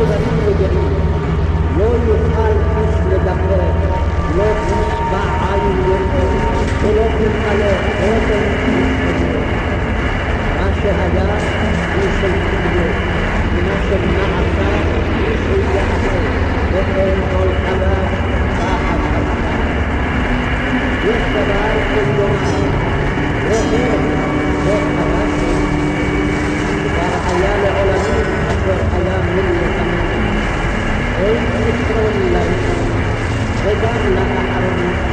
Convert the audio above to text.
דברים רגילים. לא יוכל איש לדבר, לא תושבע עין לראות, ולא תמלא אוזן לשמוע. מה שהיה הוא של תמיד, ומה שנעשה הוא של יעבור, ואין כל חדש תחת השמיים. יש דבר עליון, רואה לא חדש, כבר היה לעולמים אשר היה מלחמים. אין פתרון לראשון, וגם לאחרונים.